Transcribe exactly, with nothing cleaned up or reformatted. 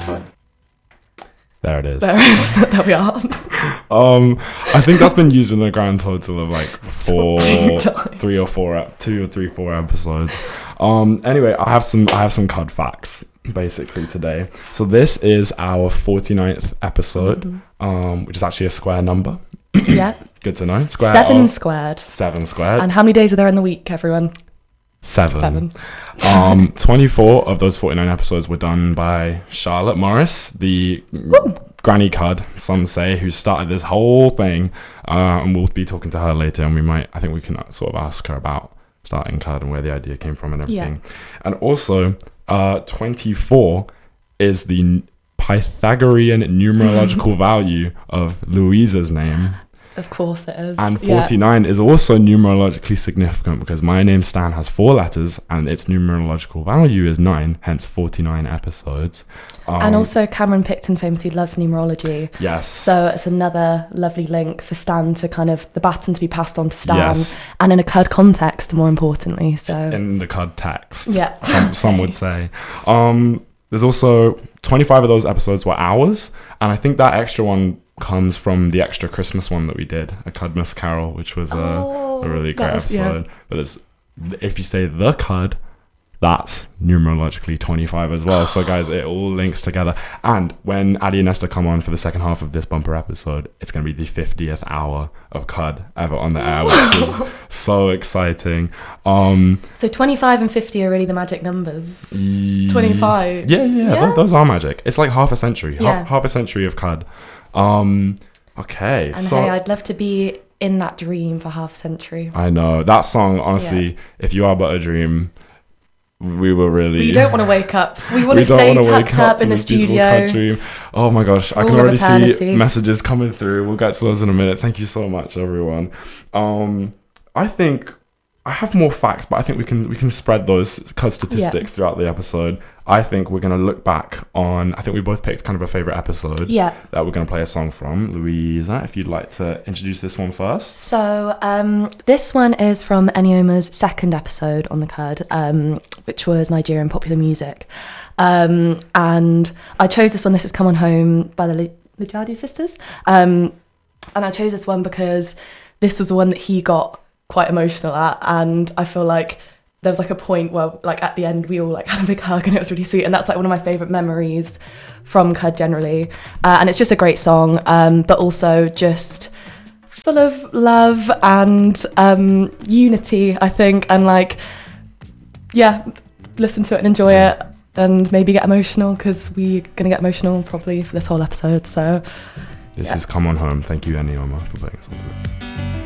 There it is. There is. There we are. um, I think that's been used in a grand total of like four, three or four, two or three, four episodes. Um, anyway, I have some, I have some C U D facts basically today. So this is our forty-ninth episode, mm-hmm. um, which is actually a square number. Yeah. Good to know. Square seven squared. Seven squared. And how many days are there in the week, everyone? Seven. Seven. um, twenty-four of those forty-nine episodes were done by Charlotte Morris, the Woo! Granny C U D, some say, who started this whole thing. Uh, and we'll be talking to her later, and we might, I think we can sort of ask her about starting C U D and where the idea came from and everything. Yeah. And also, uh, twenty-four is the Pythagorean numerological value of Louisa's name. Of course it is. And forty-nine yeah. is also numerologically significant because my name Stan has four letters and its numerological value is nine, hence forty-nine episodes. Um, and also Cameron Picton famously loves numerology. Yes. So it's another lovely link for Stan to kind of, the baton to be passed on to Stan. Yes. And in a C U D context, more importantly. So in the C U D text. Yeah. Some, some would say. Um, there's also twenty-five of those episodes were ours. And I think that extra one comes from the extra Christmas one that we did, a Cudmas Carol, which was a, oh, a really great was, episode. Yeah. But it's, if you say the C U D, that's numerologically twenty-five as well. So guys, it all links together. And when Addie and Esther come on for the second half of this bumper episode, it's going to be the fiftieth hour of C U D ever on the air, which is so exciting. Um, so twenty-five and fifty are really the magic numbers. Y- twenty-five. Yeah, yeah, yeah. Th- those are magic. It's like half a century, yeah. half, half a century of C U D. Um, okay. And so, hey, I'd love to be in that dream for half a century. I know. That song, honestly, yeah. If you are but a dream, we were really... We don't want to wake up. We want we to stay tucked up, up in the studio. Dream. Oh my gosh, I can already see messages coming through. We'll get to those in a minute. Thank you so much, everyone. Um, I think... I have more facts, but I think we can we can spread those C U D statistics yeah. throughout the episode. I think we're going to look back on... I think we both picked kind of a favourite episode yeah. that we're going to play a song from. Louisa, if you'd like to introduce this one first. So um, this one is from Enioma's second episode on the C U D, um, which was Nigerian popular music. Um, and I chose this one. This has Come On Home by the Lijadi sisters. Um, and I chose this one because this was the one that he got quite emotional at, and I feel like there was like a point where like at the end we all like had a big hug and it was really sweet, and that's like one of my favourite memories from C U D generally, uh, and it's just a great song, um, but also just full of love and um, unity, I think, and like yeah, listen to it and enjoy it and maybe get emotional because we're going to get emotional probably for this whole episode. So this yeah. is Come On Home. Thank you, Enioma, for playing us onto this.